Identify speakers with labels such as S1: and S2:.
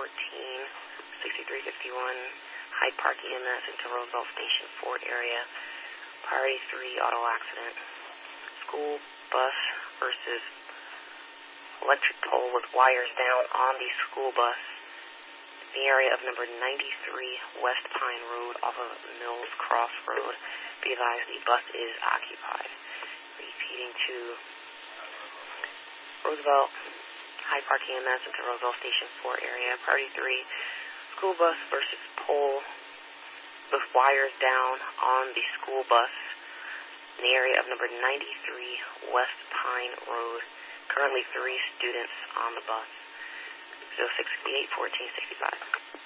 S1: 6351, Hyde Park EMS into Roosevelt Station, Ford area. Priority 3, auto accident. School bus versus electric pole with wires down on the school bus. The area of number 93 West Pine Road off of Mills Cross Road. Be advised, the bus is occupied. Repeating to Roosevelt, Hyde Park EMS into Roosevelt Station 4 area. Priority 3, school bus versus pole with wires down on the school bus in the area of number 93 West Pine Road. Currently 3 students on the bus. 0668-1465.